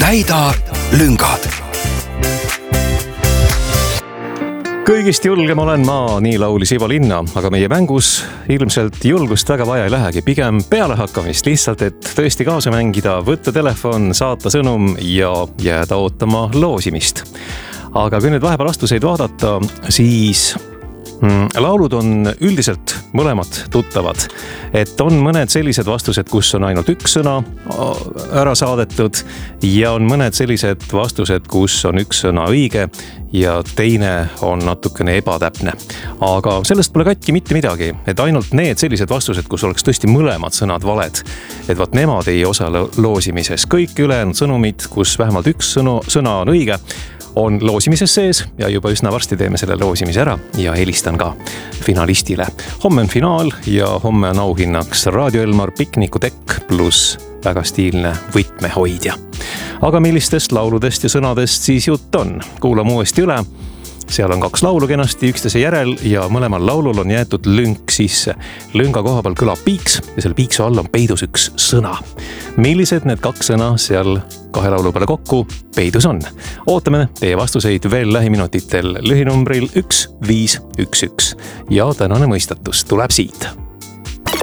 täida lüngad. Kõigist julgem olen ma, nii laulis Ivo Linna, aga meie mängus ilmselt julgust väga vaja ei lähegi, pigem pealehakkamist lihtsalt, et tõesti kaasa mängida, võtta telefon, saata sõnum ja jääda ootama loosimist. Aga kui nüüd vahepeal vastuseid vaadata, siis laulud on üldiselt mõlemad tuttavad, et on mõned sellised vastused, kus on ainult üks sõna ära saadetud ja on mõned sellised vastused, kus on üks sõna õige ja teine on natukene ebatäpne. Aga sellest pole katki mitte midagi, et ainult need sellised vastused, kus oleks tõesti mõlemad sõnad valed, et vaat nemad ei osale loosimises. Kõik ülejäänud sõnumid, kus vähemalt üks sõna on õige, on loosimises sees ja juba üsna varsti teeme selle loosimise ära ja helistan ka finalistile. Homme on finaal ja homme on auhinnaks Raadio Elmar piknikutekk pluss väga stiilne võtmehoidja. Aga millistest lauludest ja sõnadest siis jutt on? Kuulame uuesti üle. Seal on 2 laulu kenasti üksteise järel ja mõlemal laulul on jäetud lünk sisse. Lünga koha peal kõlab piiks ja selle piiksu all on peidus üks sõna. Millised need 2 sõna seal 2 laulu peale kokku peidus on? Ootame teie vastuseid veel lähiminutitel lühinumbril 1511 ja tänane mõistatus tuleb siit.